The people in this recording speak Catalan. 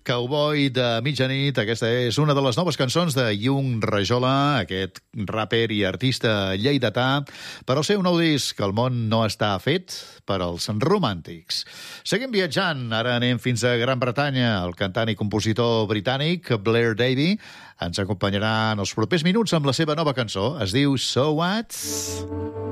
Cowboy de mitjanit. Aquesta és una de les noves cançons de Yung Rajola, aquest rapper i artista lleidatà, per al seu nou disc, El món no està fet per als romàntics. Seguim viatjant. Ara anem fins a Gran Bretanya. El cantant i compositor britànic Blair Davey ens acompanyarà en els propers minuts amb la seva nova cançó. Es diu So What?